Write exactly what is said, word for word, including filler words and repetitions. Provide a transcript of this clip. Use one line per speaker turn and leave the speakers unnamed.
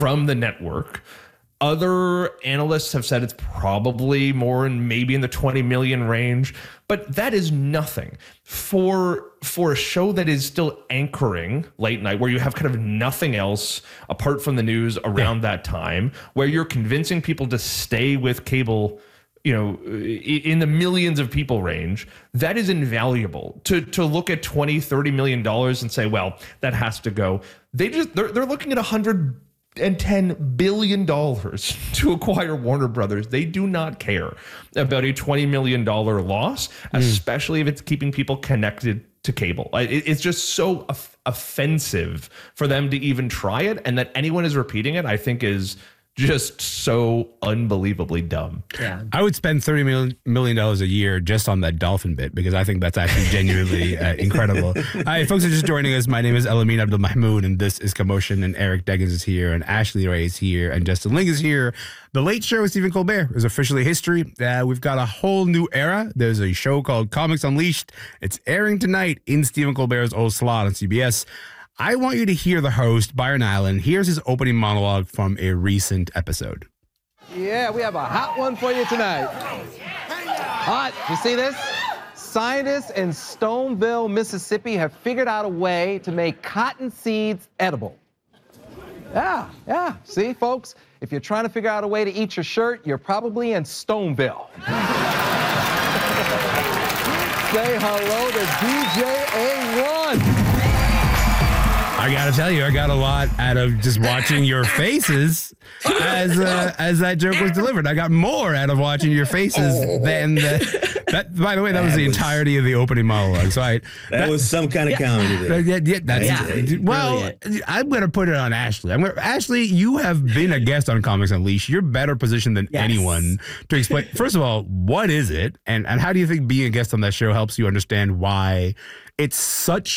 from the network. Other analysts have said it's probably more and maybe in the twenty million range, but that is nothing for for a show that is still anchoring late night, where you have kind of nothing else apart from the news around yeah. that time, where you're convincing people to stay with cable, you know, in the millions of people range. That is invaluable. To to look at twenty, thirty million dollars and say, well, that has to go. They just they're they're looking at a hundred and ten billion dollars to acquire Warner Brothers. They do not care about a twenty million dollars loss, mm. especially if it's keeping people connected to cable. It, it's just so off- offensive for them to even try it, and that anyone is repeating it, I think is just so unbelievably dumb.
Yeah, I would spend thirty million dollars a year just on that dolphin bit, because I think that's actually genuinely uh, incredible. Hi, folks are just joining us. My name is Elamin Abdul Mahmoud, and this is Commotion, and Eric Deggans is here, and Ashley Ray is here, and Justin Ling is here. The Late Show with Stephen Colbert is officially history. Uh, we've got a whole new era. There's a show called Comics Unleashed. It's airing tonight in Stephen Colbert's old slot on C B S. I want you to hear the host, Byron Allen. Here's his opening monologue from a recent episode.
Yeah, we have a hot one for you tonight. Hot. You see this? Scientists in Stoneville, Mississippi have figured out a way to make cotton seeds edible. Yeah, yeah. See, folks, if you're trying to figure out a way to eat your shirt, you're probably in Stoneville. Say hello to D J A one.
I gotta tell you, I got a lot out of just watching your faces as uh, as that joke was delivered. I got more out of watching your faces than the, that. By the way, that, that was the was, entirety of the opening monologue. So I
that, that was some kind of comedy. There.
Yeah, yeah, that's
yeah,
well. Brilliant. I'm gonna put it on Ashley. I'm gonna, Ashley, you have been a guest on Comics Unleashed. You're better positioned than yes. anyone to explain. First of all, what is it, and and how do you think being a guest on that show helps you understand why it's such